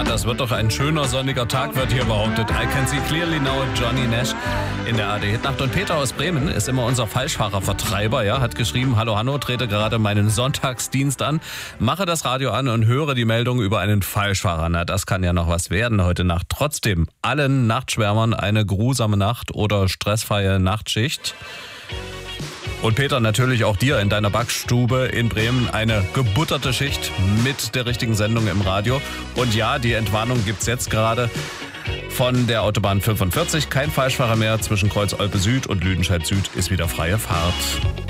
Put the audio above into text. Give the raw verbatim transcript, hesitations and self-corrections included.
das wird doch ein schöner sonniger Tag, wird hier behauptet. I can see clearly now, Johnny Nash in der A R D-Hitnacht. Und Peter aus Bremen ist immer unser Falschfahrervertreiber, ja, hat geschrieben, hallo Hanno, trete gerade meinen Sonntagsdienst an, mache das Radio an und höre die Meldung über einen Falschfahrer. Na, das kann ja noch was werden heute Nacht. Trotzdem, allen Nachtschwärmern eine grusame Nacht oder stressfreie Nachtschicht. Und Peter, natürlich auch dir in deiner Backstube in Bremen eine gebutterte Schicht mit der richtigen Sendung im Radio. Und ja, die Entwarnung gibt's jetzt gerade von der Autobahn fünfundvierzig. Kein Falschfahrer mehr zwischen Kreuz Olpe Süd und Lüdenscheid Süd ist wieder freie Fahrt.